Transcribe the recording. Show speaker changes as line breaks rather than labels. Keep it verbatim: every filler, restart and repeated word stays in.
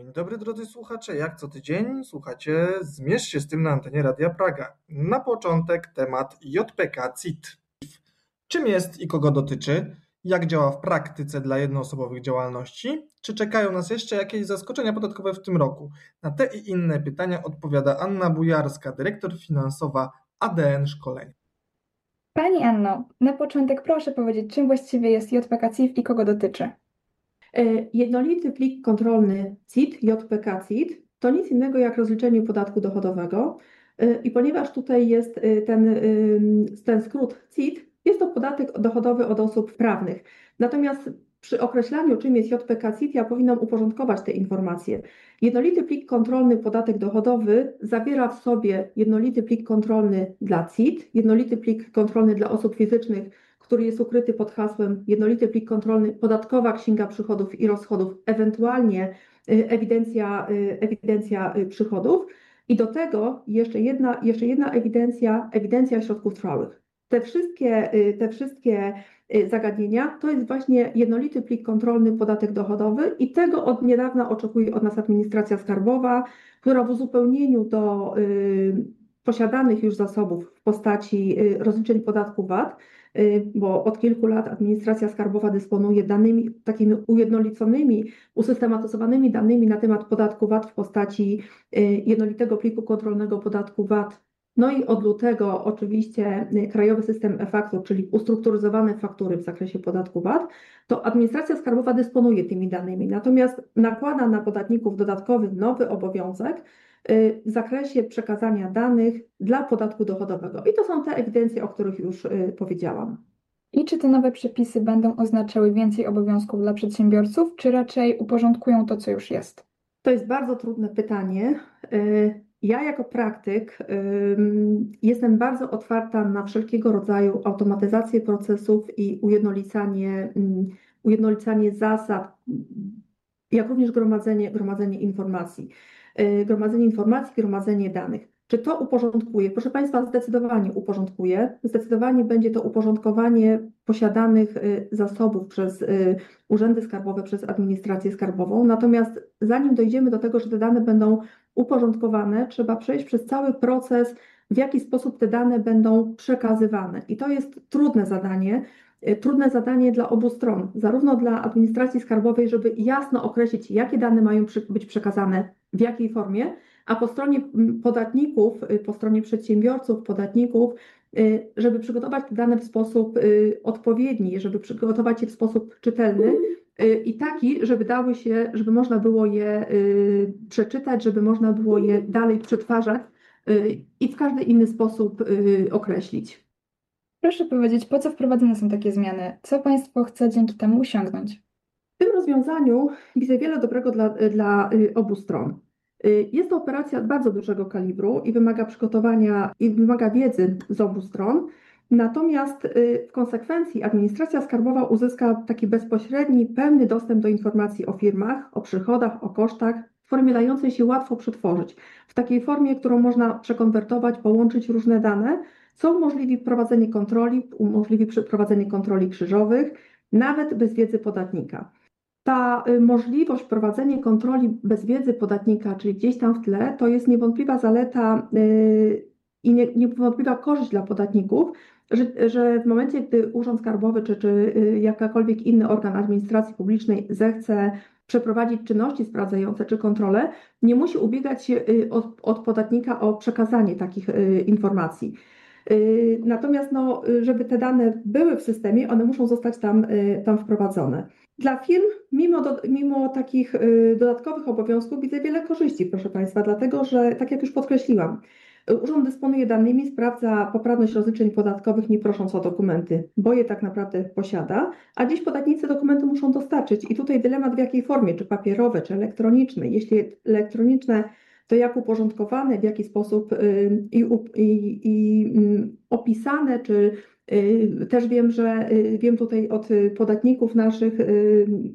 Dzień dobry drodzy słuchacze, jak co tydzień słuchacie Zmierz się z tym na antenie Radia Praga. Na początek temat J P K C I T. Czym jest i kogo dotyczy? Jak działa w praktyce dla jednoosobowych działalności? Czy czekają nas jeszcze jakieś zaskoczenia podatkowe w tym roku? Na te i inne pytania odpowiada Anna Bujarska, dyrektor finansowa A D N Szkoleń.
Pani Anno, na początek proszę powiedzieć, czym właściwie jest J P K C I T i kogo dotyczy?
Jednolity plik kontrolny C I T, J P K C I T, to nic innego jak rozliczenie podatku dochodowego. I ponieważ tutaj jest ten, ten skrót C I T, jest to podatek dochodowy od osób prawnych. Natomiast przy określaniu, czym jest J P K C I T, ja powinnam uporządkować te informacje. Jednolity plik kontrolny podatek dochodowy zawiera w sobie jednolity plik kontrolny dla C I T, jednolity plik kontrolny dla osób fizycznych, który jest ukryty pod hasłem jednolity plik kontrolny podatkowa księga przychodów i rozchodów, ewentualnie ewidencja, ewidencja przychodów. I do tego jeszcze jedna, jeszcze jedna ewidencja, ewidencja środków trwałych. Te wszystkie, te wszystkie zagadnienia to jest właśnie jednolity plik kontrolny podatek dochodowy i tego od niedawna oczekuje od nas administracja skarbowa, która w uzupełnieniu do y, posiadanych już zasobów w postaci rozliczeń podatku V A T, bo od kilku lat administracja skarbowa dysponuje danymi takimi ujednoliconymi, usystematyzowanymi danymi na temat podatku V A T w postaci jednolitego pliku kontrolnego podatku V A T. No i od lutego oczywiście krajowy system e-faktur, czyli ustrukturyzowane faktury w zakresie podatku V A T, to administracja skarbowa dysponuje tymi danymi, natomiast nakłada na podatników dodatkowy nowy obowiązek w zakresie przekazania danych dla podatku dochodowego. I to są te ewidencje, o których już powiedziałam.
I czy te nowe przepisy będą oznaczały więcej obowiązków dla przedsiębiorców, czy raczej uporządkują to, co już jest?
To jest bardzo trudne pytanie. Ja jako praktyk jestem bardzo otwarta na wszelkiego rodzaju automatyzację procesów i ujednolicanie, ujednolicanie zasad, jak również gromadzenie, gromadzenie informacji. Gromadzenie informacji, gromadzenie danych. Czy to uporządkuje? Proszę Państwa, zdecydowanie uporządkuje. Zdecydowanie będzie to uporządkowanie posiadanych zasobów przez urzędy skarbowe, przez administrację skarbową. Natomiast zanim dojdziemy do tego, że te dane będą uporządkowane, trzeba przejść przez cały proces, w jaki sposób te dane będą przekazywane. I to jest trudne zadanie. Trudne zadanie dla obu stron, zarówno dla administracji skarbowej, żeby jasno określić, jakie dane mają być przekazane, w jakiej formie, a po stronie podatników, po stronie przedsiębiorców, podatników, żeby przygotować te dane w sposób odpowiedni, żeby przygotować je w sposób czytelny i taki, żeby dały się, żeby można było je przeczytać, żeby można było je dalej przetwarzać i w każdy inny sposób określić.
Proszę powiedzieć, po co wprowadzone są takie zmiany? Co Państwo chce dzięki temu osiągnąć?
W tym rozwiązaniu widzę wiele dobrego dla, dla obu stron. Jest to operacja bardzo dużego kalibru i wymaga przygotowania i wymaga wiedzy z obu stron. Natomiast w konsekwencji administracja skarbowa uzyska taki bezpośredni, pełny dostęp do informacji o firmach, o przychodach, o kosztach, w formie dającej się łatwo przetworzyć. W takiej formie, którą można przekonwertować, połączyć różne dane, co umożliwi prowadzenie kontroli, umożliwi przeprowadzenie kontroli krzyżowych, nawet bez wiedzy podatnika. Ta możliwość prowadzenia kontroli bez wiedzy podatnika, czyli gdzieś tam w tle, to jest niewątpliwa zaleta yy, i nie, niewątpliwa korzyść dla podatników, że, że w momencie, gdy Urząd Skarbowy czy, czy jakakolwiek inny organ administracji publicznej zechce przeprowadzić czynności sprawdzające czy kontrolę, nie musi ubiegać się od, od podatnika o przekazanie takich yy, informacji. Natomiast no, żeby te dane były w systemie, one muszą zostać tam, tam wprowadzone. Dla firm, mimo, do, mimo takich dodatkowych obowiązków, widzę wiele korzyści, proszę Państwa, dlatego że, tak jak już podkreśliłam, urząd dysponuje danymi, sprawdza poprawność rozliczeń podatkowych, nie prosząc o dokumenty, bo je tak naprawdę posiada, a dziś podatnicy dokumenty muszą dostarczyć. I tutaj dylemat, w jakiej formie, czy papierowe, czy elektroniczne. Jeśli elektroniczne, to jak uporządkowane, w jaki sposób i, i, i opisane, czy też wiem, że wiem tutaj od podatników naszych,